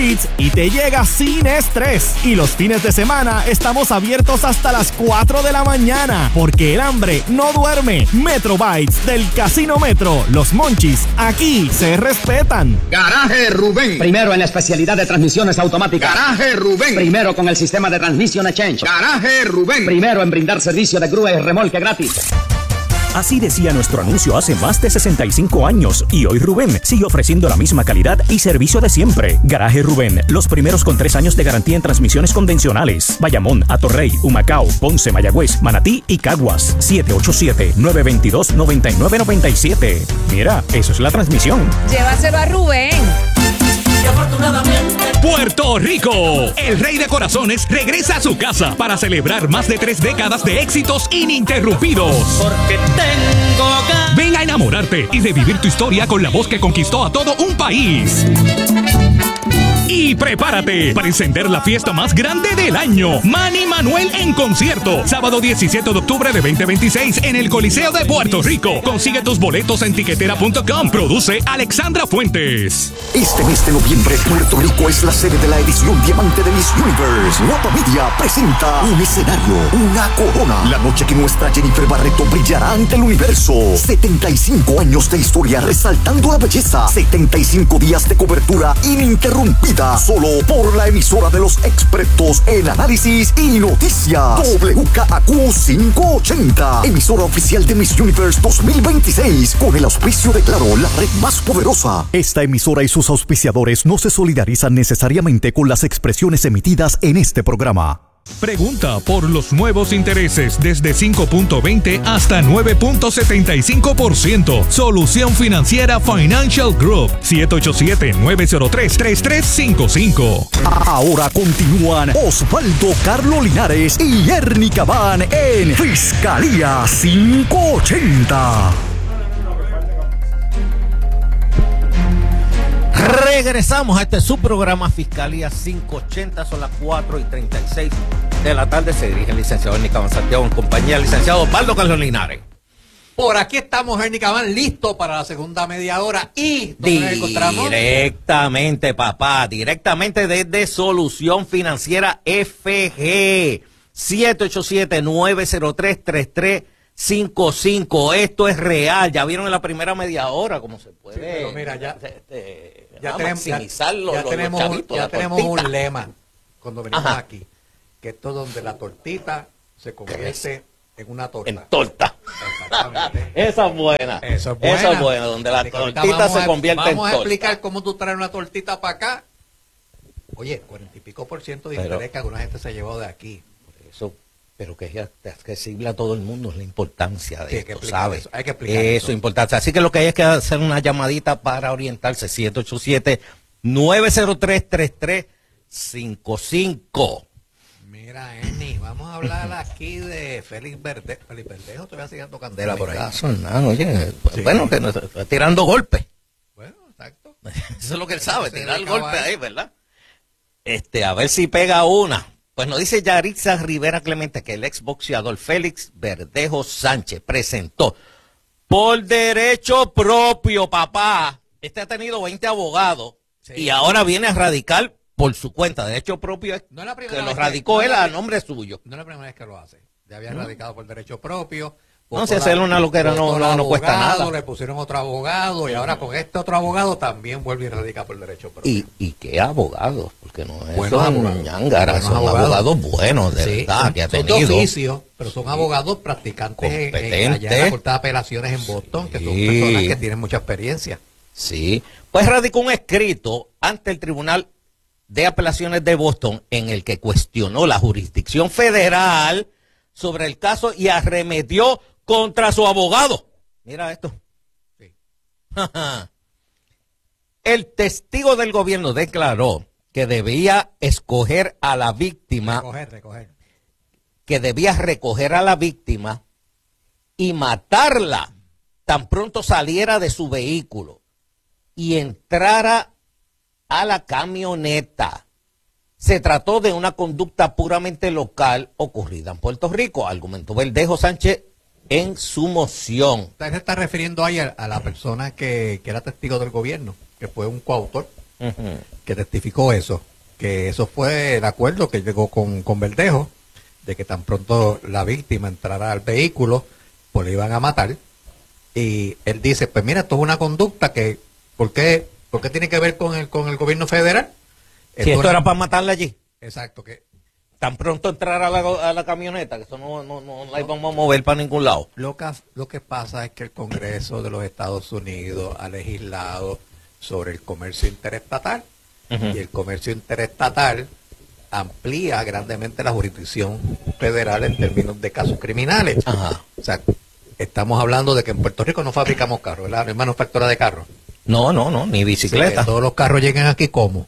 y te llega sin estrés. Y los fines de semana estamos abiertos hasta las 4 de la mañana, porque el hambre no duerme. Metro Bites del Casino Metro, Los Monchis, aquí se respetan. Garaje Rubén. Primero en la especialidad de transmisiones automáticas. Garaje Rubén. Primero con el sistema de Transmission Exchange. Garaje Rubén. Primero en brindar servicio de grúa y remolque gratis. Así decía nuestro anuncio hace más de 65 años y hoy Rubén sigue ofreciendo la misma calidad y servicio de siempre. Garaje Rubén, los primeros con 3 años de garantía en transmisiones convencionales. Bayamón, Atorrey, Humacao, Ponce, Mayagüez, Manatí y Caguas. 787-922-9997. Mira, eso es la transmisión. Llévaselo a Rubén. Y afortunadamente Puerto Rico, el rey de corazones regresa a su casa para celebrar más de 3 décadas de éxitos ininterrumpidos. porque tengo ganas. Ven a enamorarte y revivir tu historia con la voz que conquistó a todo un país. Y prepárate para encender la fiesta más grande del año. Manny Manuel en concierto. Sábado 17 de octubre de 2026 en el Coliseo de Puerto Rico. Consigue tus boletos en tiquetera.com. Produce Alexandra Fuentes. Este mes de noviembre, Puerto Rico es la sede de la edición Diamante de Miss Universe. Guapa Media presenta un escenario, una corona. La noche que nuestra Jennifer Barreto brillará ante el universo. 75 años de historia resaltando la belleza. 75 días de cobertura ininterrumpida. Solo por la emisora de los expertos en análisis y noticias. WKAQ 580. Emisora oficial de Miss Universe 2026. Con el auspicio de Claro, la red más poderosa. Esta emisora y sus auspiciadores no se solidarizan necesariamente con las expresiones emitidas en este programa. Pregunta por los nuevos intereses desde 5.20 hasta 9.75%. Solución Financiera Financial Group. 787-903-3355. Ahora continúan Osvaldo Carlos Linares y Ernie Cabán en Fiscalía 580. Regresamos a este subprograma Fiscalía 580, son las 4:36 de la tarde. Se dirige el licenciado Ernie Cabán Santiago en compañía del licenciado Osvaldo Carlos Linares. Por aquí estamos, Ernie Cabán, listo para la segunda media hora. ¿Y dónde nos encontramos? Directamente, papá, directamente desde Solución Financiera FG. 787-903-3355. Esto es real. Ya vieron en la primera media hora cómo se puede. Sí, pero mira, ya tenemos un lema cuando venimos aquí, que esto es donde la tortita se convierte en una torta. En torta. Exactamente. Esa es buena. Eso es buena. Esa es buena, donde la tortita se convierte en torta. Vamos a explicar cómo tú traes una tortita para acá. Oye, 40 y pico % de interés que alguna gente se llevó de aquí. Eso, pero que es accesible a todo el mundo, es la importancia de esto, ¿sabes? Eso, hay que explicar eso. Es importante. Así que lo que hay es que hacer una llamadita para orientarse. 787-903-3355. Mira, Ernie, vamos a hablar aquí de Félix Verdejo. Félix Verdejo todavía sigue dando candela por ahí. Oye, Sí. bueno, que nos está tirando golpes. Bueno, exacto. Eso es lo que él sabe, tirar el golpes ahí, ¿verdad? A ver si pega una. Pues nos dice Yaritza Rivera Clemente que el exboxeador Félix Verdejo Sánchez presentó por derecho propio, papá. Ha tenido 20 abogados y ahora viene a radicar por su cuenta. Derecho propio es no es la primera que lo vez radicó él a nombre suyo. No es la primera vez que lo hace. Ya había radicado por derecho propio. No, si hacer una loquera no cuesta nada. Le pusieron otro abogado y ahora con este otro abogado también vuelve y radica por derecho propio. ¿Y qué abogados? Porque no es Buenos abogados. ñangara, son abogados buenos, de verdad, que ha tenido. Son de oficio, pero son abogados practicantes allá en la Corte de Apelaciones en Boston, que son personas que tienen mucha experiencia. Sí, pues radicó un escrito ante el Tribunal de Apelaciones de Boston en el que cuestionó la jurisdicción federal sobre el caso y arremetió contra su abogado. Mira esto. Sí. El testigo del gobierno declaró que debía escoger a la víctima, que debía recoger a la víctima y matarla tan pronto saliera de su vehículo y entrara a la camioneta. Se trató de una conducta puramente local ocurrida en Puerto Rico, argumentó Verdejo Sánchez en su moción. Usted se está refiriendo ahí a la persona que era testigo del gobierno, que fue un coautor que testificó eso, que eso fue el acuerdo que llegó con Verdejo, de que tan pronto la víctima entrara al vehículo, pues le iban a matar. Y él dice, pues mira, esto es una conducta que, ¿por qué tiene que ver con el gobierno federal? Si esto era para matarla allí. Exacto, que tan pronto entrar a la camioneta, que eso no la íbamos a mover para ningún lado. Lo que pasa es que el Congreso de los Estados Unidos ha legislado sobre el comercio interestatal, y el comercio interestatal amplía grandemente la jurisdicción federal en términos de casos criminales. Ajá. O sea, estamos hablando de que en Puerto Rico no fabricamos carros, ¿verdad? No hay manufactura de carros. No, ni bicicleta. Sí, todos los carros llegan aquí como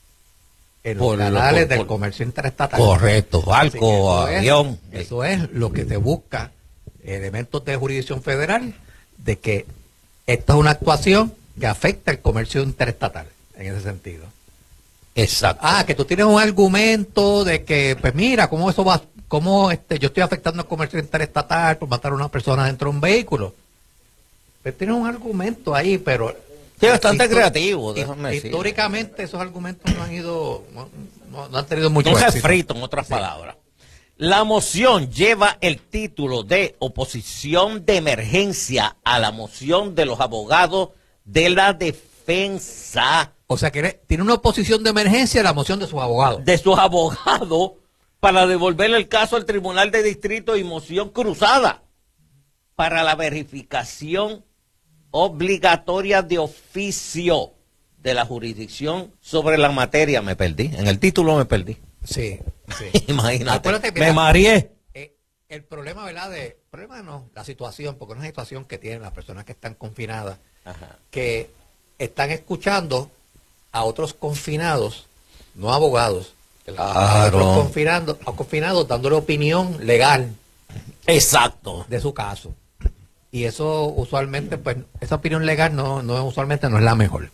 en los canales del comercio interestatal. Correcto, barco, avión. Eso es lo que se busca, elementos de jurisdicción federal, de que esta es una actuación que afecta el comercio interestatal, en ese sentido. Exacto. Que tú tienes un argumento de que, pues mira, cómo eso va, yo estoy afectando el comercio interestatal por matar a una persona dentro de un vehículo. Pues tienes un argumento ahí, pero sí, bastante creativo, déjame decir. Históricamente esos argumentos no han tenido mucho éxito. éxito. Refrito, en otras palabras. La moción lleva el título de oposición de emergencia a la moción de los abogados de la defensa. O sea que tiene una oposición de emergencia a la moción de sus abogados. De sus abogados para devolver el caso al Tribunal de Distrito y moción cruzada para la verificación obligatoria de oficio de la jurisdicción sobre la materia. Me perdí, en el título me perdí. Sí. Imagínate, acuérdate, mira, me mareé. El problema, ¿verdad? La situación, porque es una situación que tienen las personas que están confinadas, que están escuchando a otros confinados, no abogados, a otros confinados dándole opinión legal. Exacto. De su caso. Y eso usualmente, pues, esa opinión legal usualmente no es la mejor.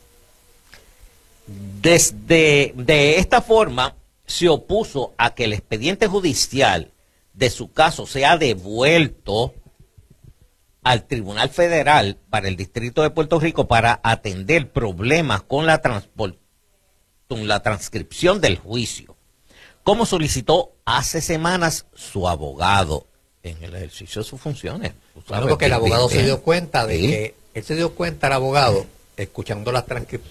De esta forma, se opuso a que el expediente judicial de su caso sea devuelto al Tribunal Federal para el Distrito de Puerto Rico para atender problemas con la transcripción del juicio, como solicitó hace semanas su abogado en el ejercicio de sus funciones. Claro, porque el abogado se dio cuenta de que, él se dio cuenta, el abogado, escuchando la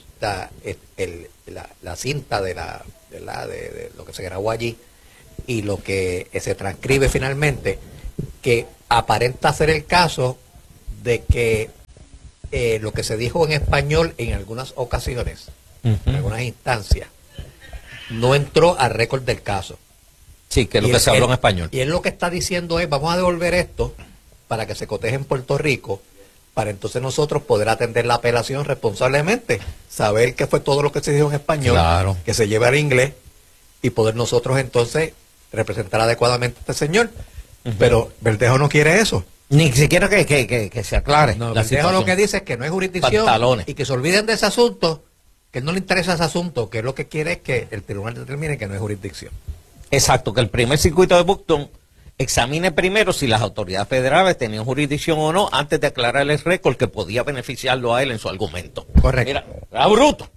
cinta de lo que se grabó allí y lo que se transcribe finalmente, que aparenta ser el caso de que lo que se dijo en español en algunas ocasiones, en algunas instancias, no entró al récord del caso. Sí, que es lo que se habló en español. Y él lo que está diciendo es, vamos a devolver esto para que se coteje en Puerto Rico, para entonces nosotros poder atender la apelación responsablemente, saber qué fue todo lo que se dijo en español, claro, que se lleve al inglés, y poder nosotros entonces representar adecuadamente a este señor. Pero Verdejo no quiere eso. Ni siquiera que se aclare. No, Verdejo lo que dice es que no hay jurisdicción y que se olviden de ese asunto, que no le interesa ese asunto, que lo que quiere es que el tribunal determine que no hay jurisdicción. Exacto, que el primer circuito de Buckton examine primero si las autoridades federales tenían jurisdicción o no antes de aclarar el récord que podía beneficiarlo a él en su argumento. Correcto. Mira, era bruto.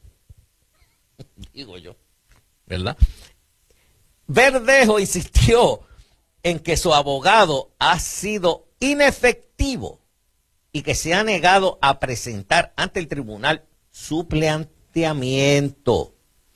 Digo yo, ¿verdad? Verdejo insistió en que su abogado ha sido inefectivo y que se ha negado a presentar ante el tribunal su planteamiento.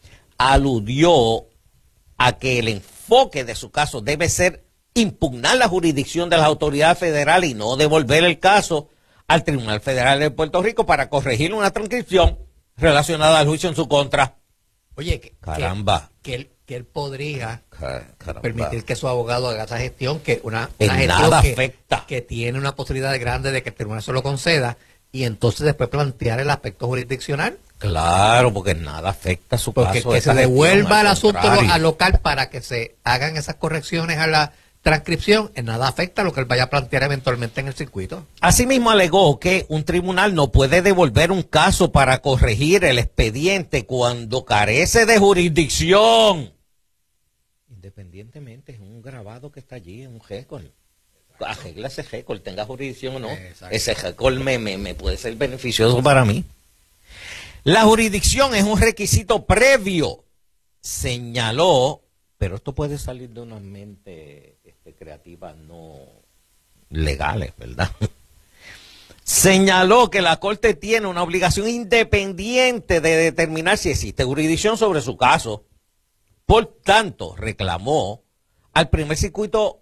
Aludió a que el enfoque de su caso debe ser impugnar la jurisdicción de las autoridades federales y no devolver el caso al Tribunal Federal de Puerto Rico para corregir una transcripción relacionada al juicio en su contra. Oye, caramba. Que él podría permitir que su abogado haga esa gestión, que una gestión nada afecta, que tiene una posibilidad grande de que el tribunal se lo conceda, y entonces después plantear el aspecto jurisdiccional. Claro, porque nada afecta a su caso. Porque que se devuelva el asunto al local para que se hagan esas correcciones a la transcripción, en nada afecta a lo que él vaya a plantear eventualmente en el circuito. Asimismo alegó que un tribunal no puede devolver un caso para corregir el expediente cuando carece de jurisdicción. Independientemente, es un grabado que está allí, es un récord. Arregla ese récord, tenga jurisdicción o no. Exacto. Ese récord me puede ser beneficioso para mí. La jurisdicción es un requisito previo, señaló, pero esto puede salir de una mente creativa no legales, ¿verdad? Señaló que la Corte tiene una obligación independiente de determinar si existe jurisdicción sobre su caso. Por tanto, reclamó al primer circuito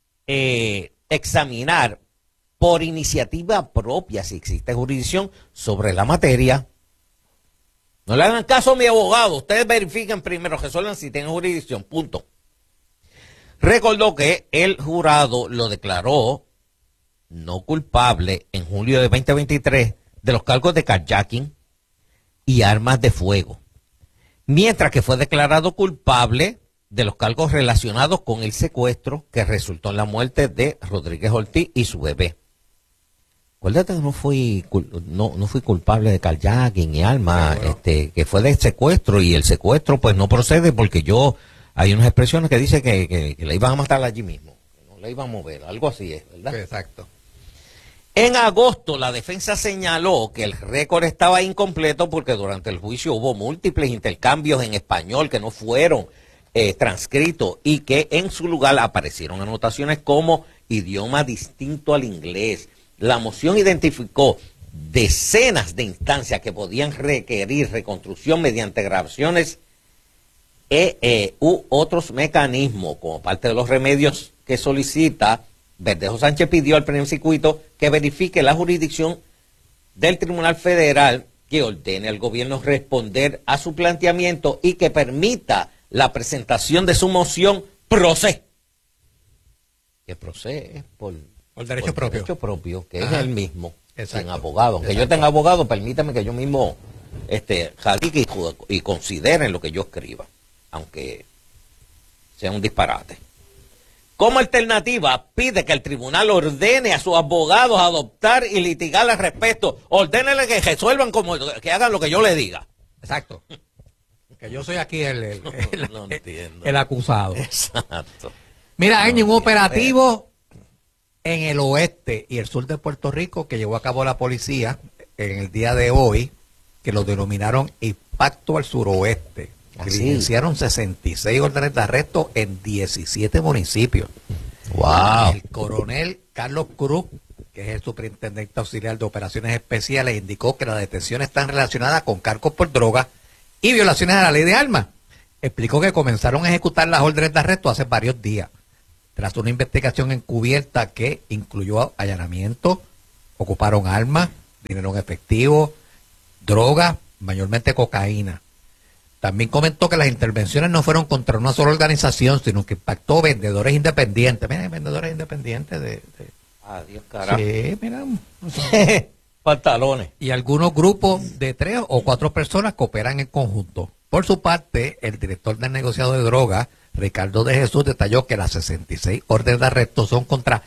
examinar por iniciativa propia si existe jurisdicción sobre la materia. No le hagan caso a mi abogado, ustedes verifiquen primero, resuelvan si tienen jurisdicción, punto. Recordó que el jurado lo declaró no culpable en julio de 2023 de los cargos de carjacking y armas de fuego, mientras que fue declarado culpable de los cargos relacionados con el secuestro que resultó en la muerte de Rodríguez Ortiz y su bebé. Acuérdate que no fui culpable de carjacking y armas, que fue de secuestro, y el secuestro pues no procede porque hay unas expresiones que dice que la iban a matar allí mismo, que no la iban a mover, algo así es, ¿verdad? Exacto. En agosto, la defensa señaló que el récord estaba incompleto porque durante el juicio hubo múltiples intercambios en español que no fueron transcritos y que en su lugar aparecieron anotaciones como idioma distinto al inglés. La moción identificó decenas de instancias que podían requerir reconstrucción mediante grabaciones u otros mecanismos. Como parte de los remedios que solicita, Verdejo Sánchez pidió al primer circuito que verifique la jurisdicción del Tribunal Federal, que ordene al gobierno responder a su planteamiento y que permita la presentación de su moción procé. Que procé es por derecho propio. Derecho propio, que Ajá. es el mismo, Exacto. sin abogado. Aunque Exacto. yo tenga abogado, permítame que yo mismo radique y considere lo que yo escriba, aunque sea un disparate. Como alternativa, pide que el tribunal ordene a sus abogados adoptar y litigar al respecto. Ordénele que resuelvan que hagan lo que yo le diga. Exacto. Que yo soy aquí No entiendo. el acusado. Exacto. Mira, hay un operativo en el oeste y el sur de Puerto Rico que llevó a cabo la policía en el día de hoy, que lo denominaron Impacto al Suroeste. Diligenciaron 66 órdenes de arresto en 17 municipios. Wow. El coronel Carlos Cruz, que es el superintendente auxiliar de operaciones especiales, indicó que las detenciones están relacionadas con cargos por droga y violaciones a la ley de armas. Explicó que comenzaron a ejecutar las órdenes de arresto hace varios días, tras una investigación encubierta que incluyó allanamientos, ocuparon armas, dinero en efectivo, droga, mayormente cocaína. También comentó que las intervenciones no fueron contra una sola organización, sino que impactó vendedores independientes. Miren, vendedores independientes de... Adiós, carajo. Sí, mira. Pantalones. Y algunos grupos de 3 o 4 personas cooperan en conjunto. Por su parte, el director del negociado de drogas, Ricardo de Jesús, detalló que las 66 órdenes de arresto son contra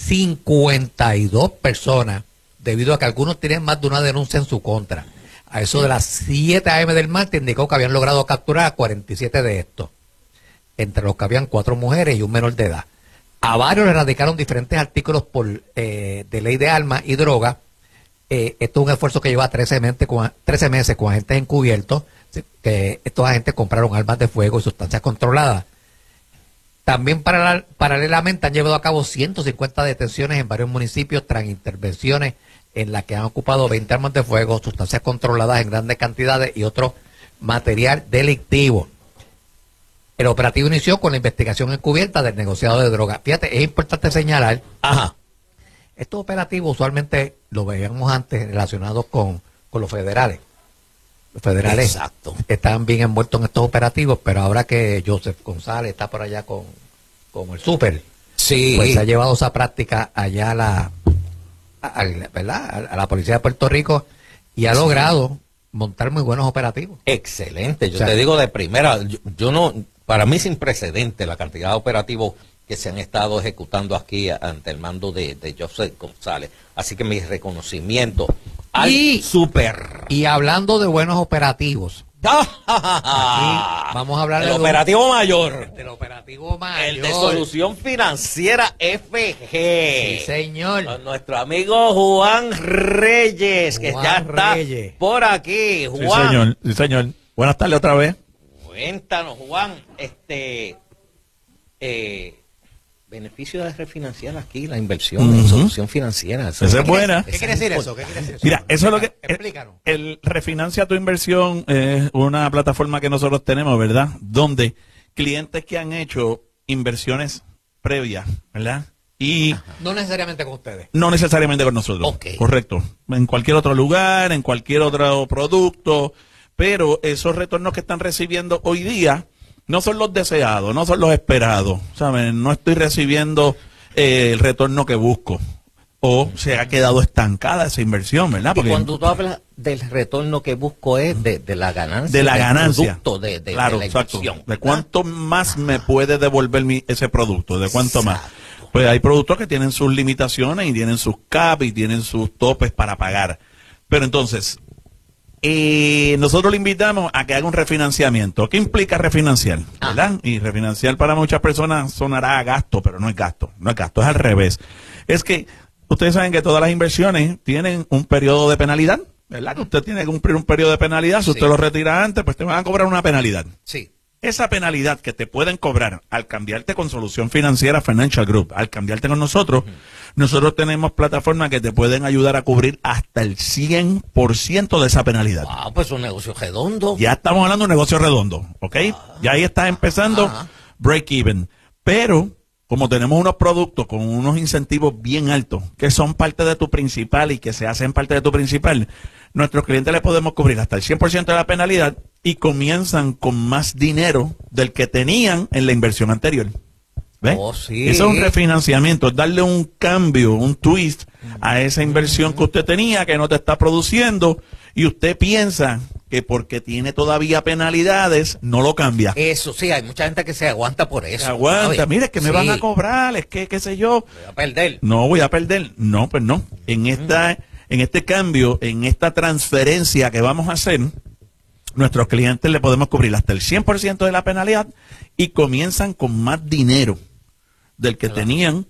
52 personas, debido a que algunos tienen más de una denuncia en su contra. A eso de las 7 a.m. del martes indicó que habían logrado capturar a 47 de estos, entre los que habían 4 mujeres y un menor de edad. A varios le radicaron diferentes artículos de ley de armas y drogas. Esto es un esfuerzo que lleva 13 meses con agentes encubiertos, que estos agentes compraron armas de fuego y sustancias controladas. También paralelamente han llevado a cabo 150 detenciones en varios municipios tras intervenciones en las que han ocupado 20 armas de fuego, sustancias controladas en grandes cantidades y otro material delictivo. El operativo inició con la investigación encubierta del negociado de drogas. Fíjate, es importante señalar, estos operativos usualmente lo veíamos antes relacionados con los federales. Los federales estaban bien envueltos en estos operativos, pero ahora que Joseph González está por allá con el súper, sí, pues se ha llevado esa práctica allá a la policía de Puerto Rico y ha logrado montar muy buenos operativos. Excelente, yo te digo de primera, yo no, para mí sin precedente la cantidad de operativos que se han estado ejecutando aquí ante el mando de Joseph González. Así que mi reconocimiento al súper. Y hablando de buenos operativos, Aquí vamos a hablar el de un- operativo mayor. del operativo mayor. El de Solución Financiera FG. Sí, señor. Con nuestro amigo Juan Reyes, que Juan ya está Reyes. por aquí. Juan, Sí, señor. Sí, señor. Buenas tardes otra vez. cuéntanos, Juan, beneficio de refinanciar aquí la inversión en Solución Financiera. Esa es buena. ¿Qué quiere decir eso? ¿Qué quiere decir eso? Mira, eso es lo que... Explícanos. El Refinancia tu Inversión es una plataforma que nosotros tenemos, ¿verdad? Donde clientes que han hecho inversiones previas, ¿verdad? Y No necesariamente con ustedes. no necesariamente con nosotros. Ok. Correcto. En cualquier otro lugar, en cualquier otro producto, pero esos retornos que están recibiendo hoy día no son los deseados, no son los esperados, ¿saben? No estoy recibiendo el retorno que busco. O se ha quedado estancada esa inversión, ¿verdad? Y cuando tú hablas del retorno que busco es de la ganancia. de la del ganancia. producto de Claro, la exacto. inversión. De cuánto más me puede devolver ese producto, de cuánto más. Pues hay productos que tienen sus limitaciones y tienen sus caps y tienen sus topes para pagar. Pero entonces, nosotros le invitamos a que haga un refinanciamiento. ¿Qué implica refinanciar? ¿Verdad? Y refinanciar para muchas personas sonará a gasto, pero no es gasto. No es gasto, es al revés. Es que ustedes saben que todas las inversiones tienen un periodo de penalidad, ¿verdad? Que usted tiene que cumplir un periodo de penalidad. Si usted lo retira antes, pues te van a cobrar una penalidad. Sí. Esa penalidad que te pueden cobrar al cambiarte con Solución Financiera Financial Group, al cambiarte con nosotros, nosotros tenemos plataformas que te pueden ayudar a cubrir hasta el 100% de esa penalidad. Ah, pues un negocio redondo. Ya estamos hablando de un negocio redondo, ¿ok? Ya ahí está empezando break even. Pero, como tenemos unos productos con unos incentivos bien altos, que son parte de tu principal y que se hacen parte de tu principal, nuestros clientes le podemos cubrir hasta el 100% de la penalidad y comienzan con más dinero del que tenían en la inversión anterior. ¿Ves? Oh, sí. Eso es un refinanciamiento, es darle un cambio, un twist a esa inversión que usted tenía que no te está produciendo y usted piensa que porque tiene todavía penalidades no lo cambia. Eso sí, hay mucha gente que se aguanta por eso. Se aguanta, ¿sabes? mire, es que me Sí, van a cobrar, es que qué sé yo. voy a perder. No voy a perder. No, pues no. En este cambio, en esta transferencia que vamos a hacer, nuestros clientes le podemos cubrir hasta el 100% de la penalidad y comienzan con más dinero del que tenían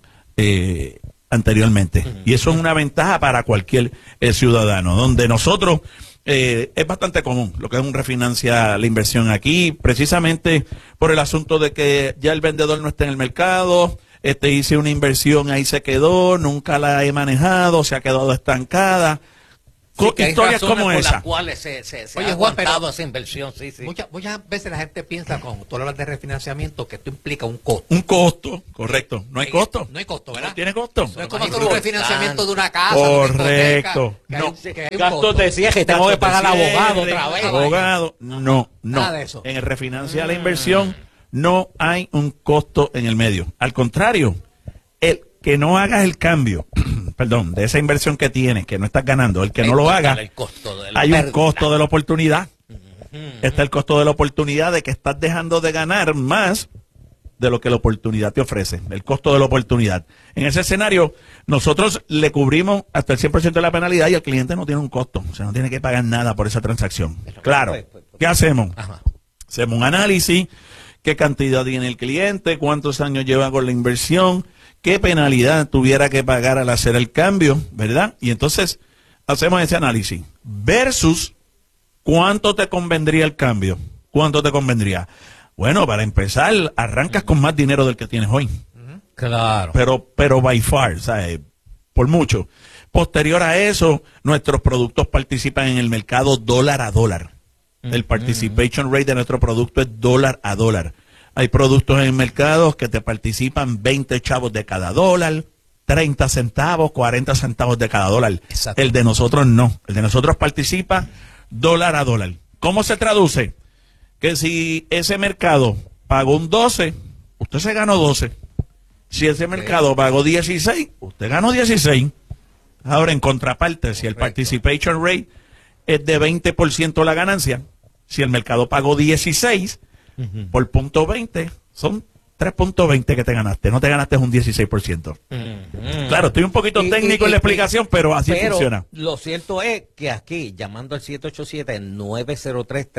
anteriormente. Y eso es una ventaja para cualquier ciudadano, donde nosotros, es bastante común lo que es un refinancia la inversión aquí, precisamente por el asunto de que ya el vendedor no está en el mercado, hice una inversión, ahí se quedó, nunca la he manejado, se ha quedado estancada. Sí, que hay Historias razones como por esa. las cuales se Oye, ha Juan, pero- aguantado esa inversión. Sí, sí. Muchas veces la gente piensa, cuando tú hablas de refinanciamiento, que esto implica un costo. Un costo, correcto. No hay costo. No hay costo, ¿verdad? No tiene costo. No es como hay hacer un costo. refinanciamiento de una casa, de una Correcto. hipoteca, que hay un- que hay un Gastos costo. de cierre, tengo que pagar al abogado Cierre, otra vez. Abogado, no. Nada de eso. En el refinancia la inversión no hay un costo en el medio. Al contrario, el que no hagas el cambio, perdón, de esa inversión que tienes, que no estás ganando, el que no lo haga, El costo de la hay un pérdida. costo de la oportunidad. Está el costo de la oportunidad de que estás dejando de ganar más de lo que la oportunidad te ofrece, el costo de la oportunidad. En ese escenario, nosotros le cubrimos hasta el 100% de la penalidad y el cliente no tiene un costo, o sea, no tiene que pagar nada por esa transacción. Claro, ¿qué hacemos? Hacemos un análisis, qué cantidad tiene el cliente, cuántos años lleva con la inversión, qué penalidad tuviera que pagar al hacer el cambio, ¿verdad? Y entonces hacemos ese análisis versus cuánto te convendría el cambio, cuánto te convendría. Bueno, para empezar, arrancas con más dinero del que tienes hoy. Claro. Pero by far, ¿sabes? Por mucho. Posterior a eso, nuestros productos participan en el mercado dólar a dólar. El participation rate de nuestro producto es dólar a dólar. Hay productos en el mercado que te participan 20 chavos de cada dólar, 30 centavos, 40 centavos de cada dólar. Exacto. El de nosotros no. El de nosotros participa dólar a dólar. ¿Cómo se traduce? Que si ese mercado pagó un 12, usted se ganó 12. Si ese mercado pagó 16, usted ganó 16. Ahora, en contraparte, si el participation rate es de 20% la ganancia, si el mercado pagó 16, por punto 20, son 3.20 que te ganaste. No te ganaste un 16%. Claro, estoy un poquito técnico en la explicación, pero así funciona. Lo cierto es que aquí, llamando al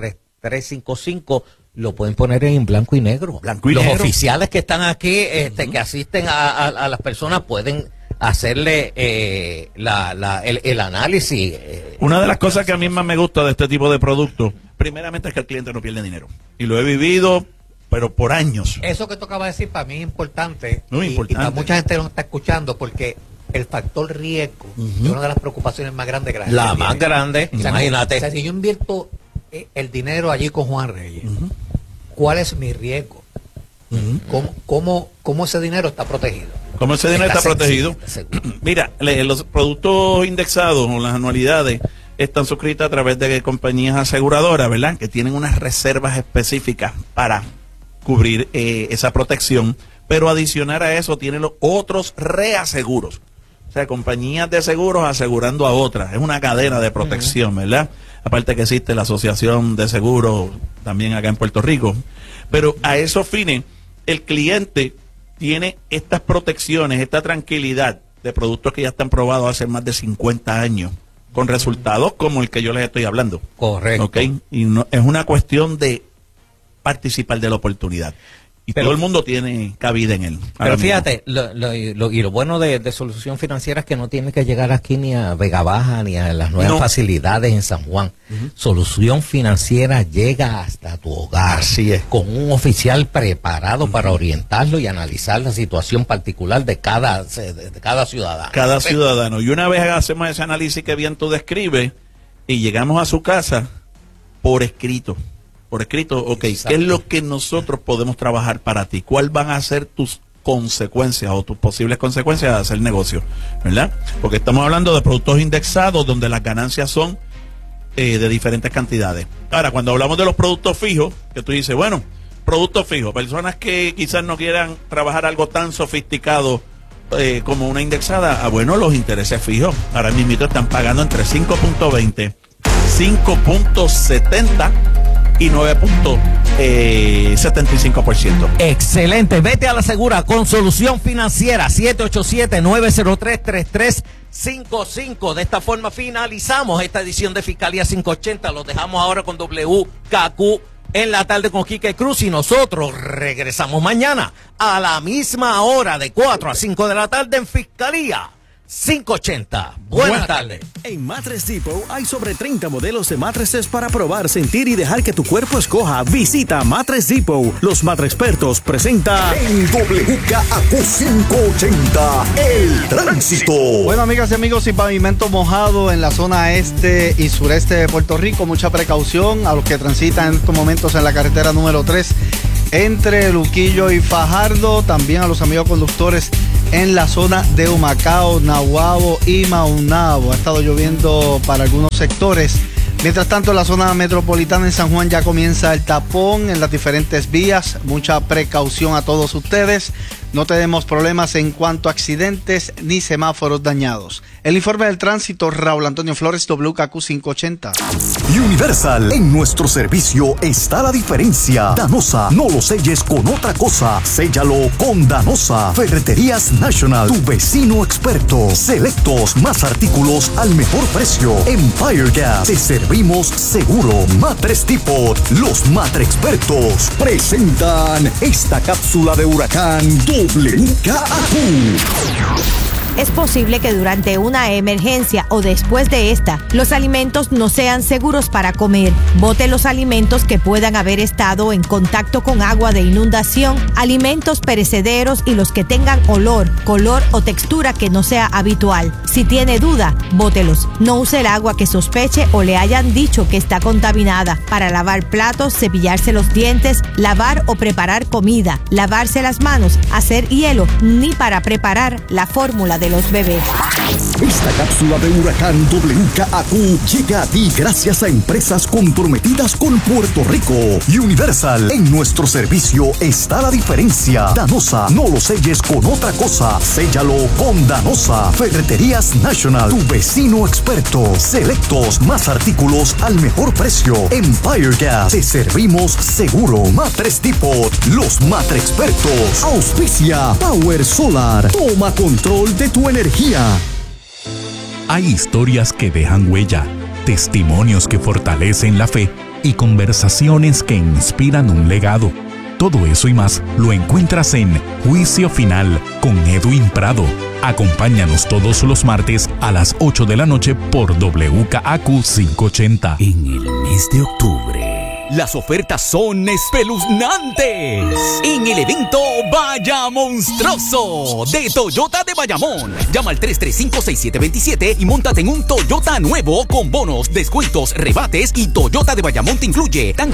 355, lo pueden poner en blanco y negro. Los oficiales que están aquí, que asisten a las personas, pueden hacerle el análisis. Una de las cosas que a mí más me gusta de este tipo de productos, primeramente es que el cliente no pierde dinero. Y lo he vivido, pero por años. Eso que tú acabas de decir para mí es importante. Muy importante. Y para mucha gente no está escuchando porque el factor riesgo es una de las preocupaciones más grandes que la gente La tiene. más grande, O sea, imagínate. O sea, si yo invierto el dinero allí con Juan Reyes, ¿cuál es mi riesgo? ¿Cómo ese dinero está protegido? ¿Cómo ese dinero está protegido? Mira, los productos indexados o las anualidades están suscritas a través de compañías aseguradoras, ¿verdad? Que tienen unas reservas específicas para cubrir esa protección, pero adicionar a eso tienen los otros reaseguros. O sea, compañías de seguros asegurando a otras. Es una cadena de protección, ¿verdad? Aparte que existe la Asociación de Seguros también acá en Puerto Rico. Pero a esos fines, el cliente tiene estas protecciones, esta tranquilidad de productos que ya están probados hace más de 50 años, con resultados como el que yo les estoy hablando. Correcto. ¿Okay? Y no, es una cuestión de participar de la oportunidad. Y todo el mundo tiene cabida en él. Pero fíjate, lo bueno de Solución Financiera es que no tiene que llegar aquí ni a Vega Baja ni a las nuevas facilidades en San Juan. Solución Financiera llega hasta tu hogar. Así es. Con un oficial preparado para orientarlo y analizar la situación particular de cada ciudadano. Cada ciudadano. Y una vez hacemos ese análisis que bien tú describes y llegamos a su casa por escrito. Por escrito, ok, Exacto. ¿qué es lo que nosotros podemos trabajar para ti? ¿Cuál van a ser tus consecuencias o tus posibles consecuencias de hacer negocio? ¿Verdad? Porque estamos hablando de productos indexados donde las ganancias son de diferentes cantidades. Ahora, cuando hablamos de los productos fijos, que tú dices, bueno, productos fijos, personas que quizás no quieran trabajar algo tan sofisticado como una indexada, bueno, los intereses fijos ahora mismo están pagando entre 5.20, 5.70 y 9.75%. Excelente, vete a la segura con Solución Financiera, 787-903-3355. De esta forma finalizamos esta edición de Fiscalía 580. Los dejamos ahora con WKQ en la tarde con Quique Cruz y nosotros regresamos mañana a la misma hora de 4 a 5 de la tarde en Fiscalía 580. Buenas tardes. En Mattress Depot hay sobre 30 modelos de mattresses para probar, sentir y dejar que tu cuerpo escoja. Visita Mattress Depot. Los Mattrexpertos presenta En WKQ 580, el tránsito. Bueno, amigas y amigos, y pavimento mojado en la zona este y sureste de Puerto Rico. Mucha precaución a los que transitan en estos momentos en la carretera número 3 entre Luquillo y Fajardo. También a los amigos conductores en la zona de Humacao, Nahuabo y Maunabo. Ha estado lloviendo para algunos sectores. Mientras tanto, en la zona metropolitana en San Juan ya comienza el tapón en las diferentes vías. Mucha precaución a todos ustedes. No tenemos problemas en cuanto a accidentes ni semáforos dañados. El informe del tránsito, Raúl Antonio Flores, WKQ 580. Universal, en nuestro servicio está la diferencia. Danosa, no lo selles con otra cosa. Séllalo con Danosa. Ferreterías National, tu vecino experto. Selectos, más artículos al mejor precio. Empire Gas, te servimos seguro. Mattress Depot, los Mattrexpertos presentan esta cápsula de huracán WKQ. Es posible que durante una emergencia o después de esta, los alimentos no sean seguros para comer. Bote los alimentos que puedan haber estado en contacto con agua de inundación, alimentos perecederos y los que tengan olor, color o textura que no sea habitual. Si tiene duda, bótelos. No use el agua que sospeche o le hayan dicho que está contaminada. Para lavar platos, cepillarse los dientes, lavar o preparar comida, lavarse las manos, hacer hielo, ni para preparar la fórmula de los bebés. Esta cápsula de huracán WKQ llega a ti gracias a empresas comprometidas con Puerto Rico. Universal, en nuestro servicio está la diferencia. Danosa, no lo selles con otra cosa. Séllalo con Danosa. Ferreterías National, tu vecino experto. Selectos, más artículos al mejor precio. Empire Gas, te servimos seguro. Mattress Depot, los Mattrexpertos. Auspicia Power Solar. Toma control de tu energía. Hay historias que dejan huella, testimonios que fortalecen la fe y conversaciones que inspiran un legado. Todo eso y más lo encuentras en Juicio Final con Edwin Prado. Acompáñanos todos los martes a las 8 de la noche por WKAQ 580. En el mes de octubre, las ofertas son espeluznantes en el evento Vaya Monstruoso de Toyota de Bayamón. Llama al 335-6727 y móntate en un Toyota nuevo con bonos, descuentos, rebates y Toyota de Bayamón te incluye tanque